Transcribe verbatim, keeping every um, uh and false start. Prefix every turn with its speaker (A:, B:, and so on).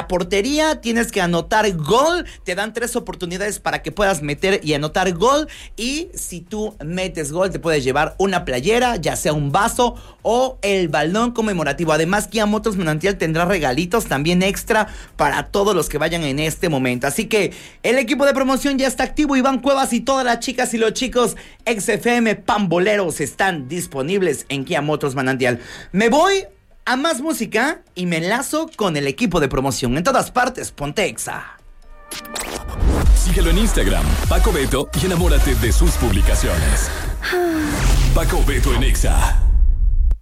A: portería, tienes que anotar gol, te dan tres oportunidades para que puedas meter y anotar gol, y si tú metes gol te puedes llevar una playera, ya sea un vaso o el balón conmemorativo. Además, Kia Motors Manantial tendrá regalitos también extra para todos los que vayan en este momento. Así que el equipo de promoción ya está activo. Iván Cuevas y todas las chicas y los chicos X F M Pamboleros están disponibles en Kia Motors Manantial. Me voy a más música y me enlazo con el equipo de promoción. En todas partes, ponte Exa.
B: Síguelo en Instagram, Paco Beto, y enamórate de sus publicaciones. Paco Beto en Exa.